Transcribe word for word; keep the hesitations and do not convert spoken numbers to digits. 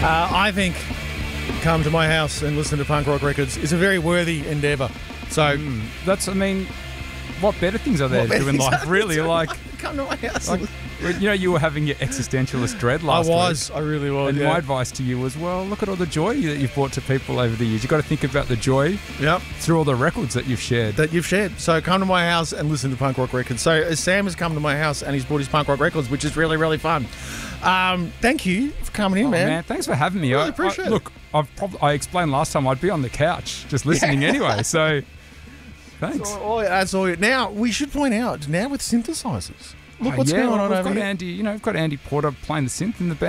Uh, I think come to my house and listen to punk rock records is a very worthy endeavour. So Mm, that's, I mean, what better things are there to do in life, really? Like, come to my house. like, you know, you were having your existentialist dread I last week. was. I really was. And yeah. my advice to you was, well, look at all the joy that you've brought to people over the years. You've got to think about the joy Yep. through all the records that you've shared. That you've shared. So come to my house and listen to punk rock records. So uh, Sam has come to my house and he's brought his punk rock records, which is really, really fun. Um, thank you for coming in, Oh, man. man, thanks for having me. Really I, appreciate I, it. Look, I've prob- I explained last time I'd be on the couch just listening Yeah. anyway, so thanks. That's all, that's all. Now, we should point out, now with synthesizers. Look Oh, what's yeah, going well, on we've over got here. Andy, you know, we've got Andy Porter playing the synth in the back.